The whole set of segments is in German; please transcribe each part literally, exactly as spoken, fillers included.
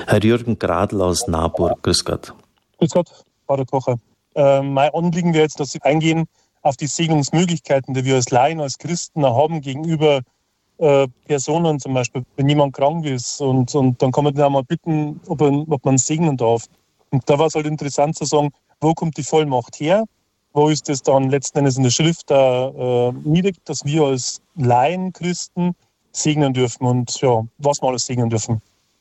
Herr Jürgen Gradl aus Naburg, grüß Gott. Grüß Gott, Pater Kocher. Äh, mein Anliegen wäre jetzt, dass Sie eingehen auf die Segnungsmöglichkeiten, die wir als Laien, als Christen haben gegenüber äh, Personen, zum Beispiel, wenn jemand krank ist und, und dann kann man den auch mal bitten, ob, er, ob man segnen darf. Und da war es halt interessant zu sagen, wo kommt die Vollmacht her? Wo ist das dann letzten Endes in der Schrift da äh, niedergelegt, dass wir als Laien Christen segnen dürfen und ja, was wir alles segnen dürfen?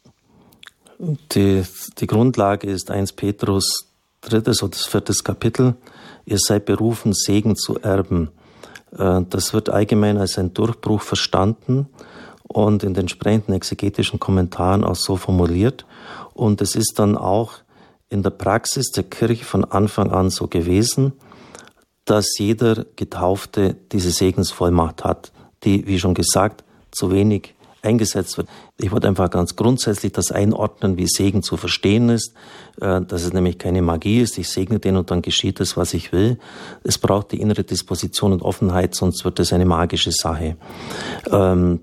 Die, die Grundlage ist erster Petrus drittes oder viertes Kapitel. Ihr seid berufen, Segen zu erben. Das wird allgemein als ein Durchbruch verstanden und in den entsprechenden exegetischen Kommentaren auch so formuliert. Und es ist dann auch in der Praxis der Kirche von Anfang an so gewesen, dass jeder Getaufte diese Segensvollmacht hat, die, wie schon gesagt, zu wenig eingesetzt wird. Ich wollte einfach ganz grundsätzlich das einordnen, wie Segen zu verstehen ist, dass es nämlich keine Magie ist. Ich segne den und dann geschieht es, was ich will. Es braucht die innere Disposition und Offenheit, sonst wird es eine magische Sache. Ähm,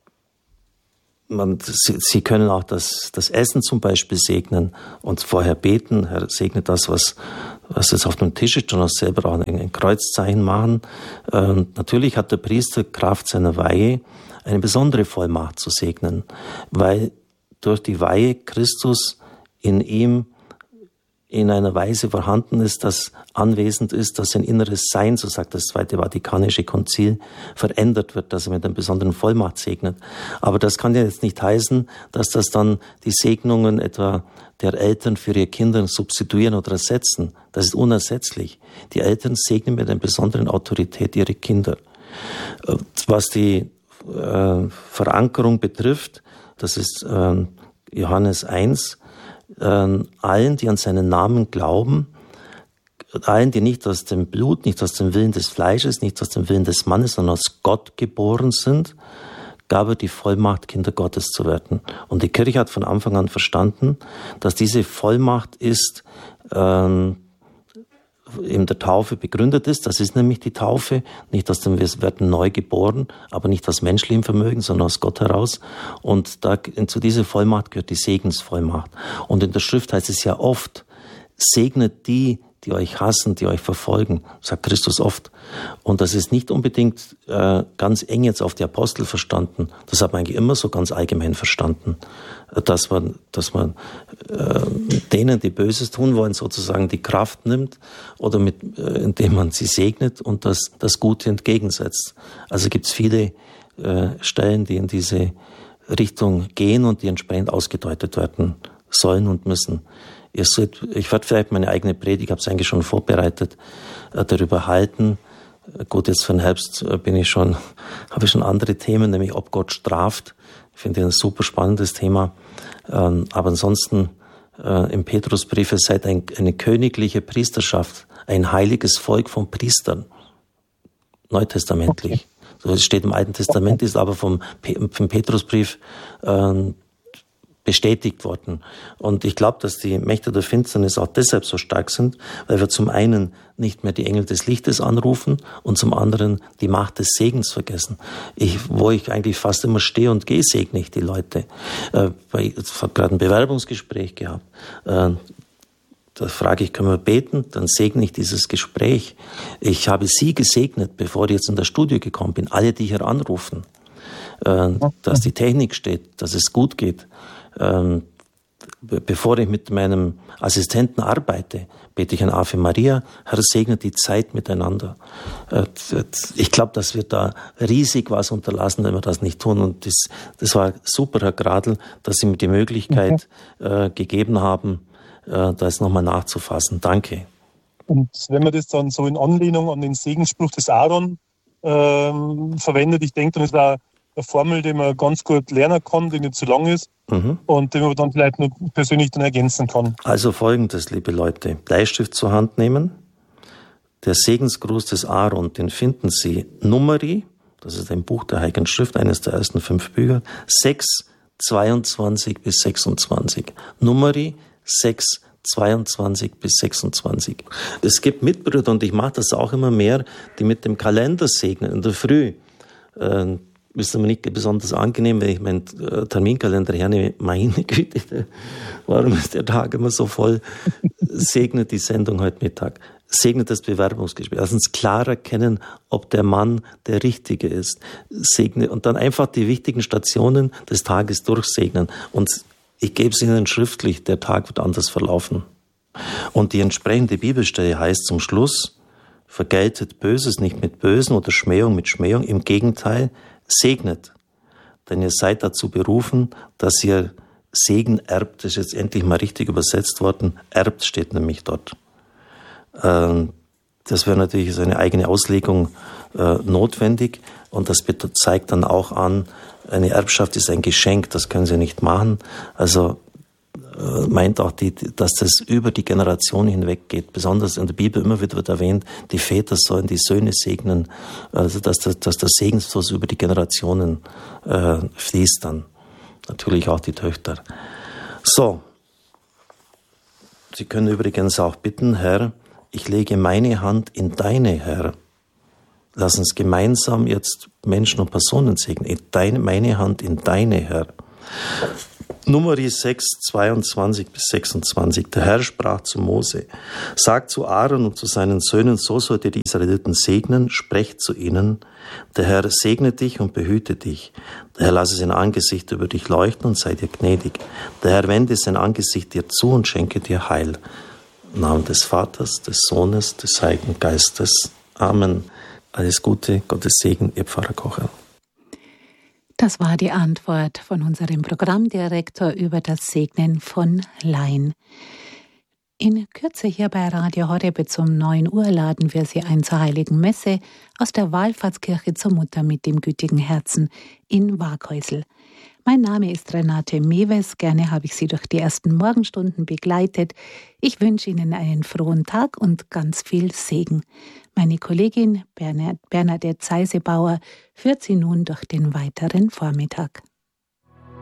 man, Sie, Sie können auch das, das Essen zum Beispiel segnen und vorher beten. Herr, segne das, was, was jetzt auf dem Tisch ist, und auch selber auch ein, ein Kreuzzeichen machen. Ähm, natürlich hat der Priester Kraft seiner Weihe eine besondere Vollmacht zu segnen, weil durch die Weihe Christus in ihm in einer Weise vorhanden ist, dass anwesend ist, dass sein inneres Sein, so sagt das Zweite Vatikanische Konzil, verändert wird, dass er mit einer besonderen Vollmacht segnet. Aber das kann ja jetzt nicht heißen, dass das dann die Segnungen etwa der Eltern für ihre Kinder substituieren oder ersetzen. Das ist unersetzlich. Die Eltern segnen mit einer besonderen Autorität ihre Kinder. Was die äh, Verankerung betrifft, das ist äh, Johannes eins, allen, die an seinen Namen glauben, allen, die nicht aus dem Blut, nicht aus dem Willen des Fleisches, nicht aus dem Willen des Mannes, sondern aus Gott geboren sind, gab er die Vollmacht, Kinder Gottes zu werden. Und die Kirche hat von Anfang an verstanden, dass diese Vollmacht ist, ähm, in der Taufe begründet ist. Das ist nämlich die Taufe. Nicht aus dem, wir werden neu geboren, aber nicht aus menschlichem Vermögen, sondern aus Gott heraus. Und da, zu dieser Vollmacht gehört die Segensvollmacht. Und in der Schrift heißt es ja oft, segnet die, die euch hassen, die euch verfolgen, sagt Christus oft. Und das ist nicht unbedingt äh, ganz eng jetzt auf die Apostel verstanden. Das hat man eigentlich immer so ganz allgemein verstanden. Dass man, dass man äh, denen, die Böses tun wollen, sozusagen die Kraft nimmt oder mit, äh, indem man sie segnet und das, das Gute entgegensetzt. Also gibt es viele äh, Stellen, die in diese Richtung gehen und die entsprechend ausgedeutet werden sollen und müssen. Ihr sollt, ich werde vielleicht meine eigene Predigt, ich habe es eigentlich schon vorbereitet, äh, darüber halten. Gut, jetzt für den Herbst bin ich schon, habe ich schon andere Themen, nämlich ob Gott straft. Ich finde das ein super spannendes Thema. Ähm, aber ansonsten äh, im Petrusbrief, ihr seid ein, eine königliche Priesterschaft, ein heiliges Volk von Priestern. Neutestamentlich. So, es steht im Alten Testament, ist aber vom, vom Petrusbrief ähm, bestätigt worden. Und ich glaube, dass die Mächte der Finsternis auch deshalb so stark sind, weil wir zum einen nicht mehr die Engel des Lichtes anrufen und zum anderen die Macht des Segens vergessen. Ich, wo ich eigentlich fast immer stehe und gehe, segne ich die Leute. Äh, ich habe gerade ein Bewerbungsgespräch gehabt. Äh, da frage ich, können wir beten? Dann segne ich dieses Gespräch. Ich habe Sie gesegnet, bevor ich jetzt in das Studio gekommen bin. Alle, die hier anrufen. Äh, dass die Technik steht, dass es gut geht. Ähm, bevor ich mit meinem Assistenten arbeite, bete ich ein Ave Maria, Herr, segne die Zeit miteinander. Äh, ich glaube, dass wir da riesig was unterlassen, wenn wir das nicht tun. Und das, das war super, Herr Gradl, dass Sie mir die Möglichkeit okay. äh, gegeben haben, äh, das nochmal nachzufassen. Danke. Und wenn man das dann so in Anlehnung an den Segensspruch des Aaron ähm, verwendet, ich denke, dann ist da eine Formel, die man ganz gut lernen kann, die nicht zu lang ist mhm. und die man dann vielleicht nur persönlich dann ergänzen kann. Also Folgendes, liebe Leute, Bleistift zur Hand nehmen, der Segensgruß des Aaron, den finden Sie Numeri, das ist ein Buch der Heiligen Schrift, eines der ersten fünf Bücher, sechs, zweiundzwanzig bis sechsundzwanzig. Numeri sechs, zweiundzwanzig bis sechsundzwanzig. Es gibt Mitbrüder, und ich mache das auch immer mehr, die mit dem Kalender segnen in der Früh. Äh, ist aber nicht besonders angenehm, wenn ich meinen Terminkalender hernehme. Meine Güte, warum ist der Tag immer so voll? Segnet die Sendung heute Mittag. Segnet das Bewerbungsgespräch. Lass uns klar erkennen, ob der Mann der Richtige ist. Segne und dann einfach die wichtigen Stationen des Tages durchsegnen. Und ich gebe es Ihnen schriftlich, der Tag wird anders verlaufen. Und die entsprechende Bibelstelle heißt zum Schluss, vergeltet Böses nicht mit Bösen oder Schmähung mit Schmähung. Im Gegenteil, segnet. Denn ihr seid dazu berufen, dass ihr Segen erbt. Das ist jetzt endlich mal richtig übersetzt worden. Erbt steht nämlich dort. Das wäre natürlich eine eigene Auslegung notwendig. Und das zeigt dann auch an, eine Erbschaft ist ein Geschenk. Das können Sie nicht machen. Also meint auch, die, dass das über die Generation hinweg geht. Besonders in der Bibel immer wieder wird erwähnt, die Väter sollen die Söhne segnen, also dass, das, dass der Segensfluss über die Generationen äh, fließt dann. Natürlich auch die Töchter. So. Sie können übrigens auch bitten, Herr, ich lege meine Hand in deine, Herr. Lass uns gemeinsam jetzt Menschen und Personen segnen. Deine, meine Hand in deine, Herr. Numeri sechs, zweiundzwanzig bis sechsundzwanzig. Der Herr sprach zu Mose, sagt zu Aaron und zu seinen Söhnen, so sollt ihr die Israeliten segnen, sprecht zu ihnen, der Herr segne dich und behüte dich. Der Herr lasse sein Angesicht über dich leuchten und sei dir gnädig. Der Herr wende sein Angesicht dir zu und schenke dir Heil. Im Namen des Vaters, des Sohnes, des Heiligen Geistes. Amen. Alles Gute, Gottes Segen, Ihr Pfarrer Kocher. Das war die Antwort von unserem Programmdirektor über das Segnen von Laien. In Kürze hier bei Radio Horeb um neun Uhr laden wir Sie ein zur Heiligen Messe aus der Wallfahrtskirche zur Mutter mit dem gütigen Herzen in Waaghäusl. Mein Name ist Renate Mewes. Gerne habe ich Sie durch die ersten Morgenstunden begleitet. Ich wünsche Ihnen einen frohen Tag und ganz viel Segen. Meine Kollegin Bernadette Zeisebauer führt Sie nun durch den weiteren Vormittag.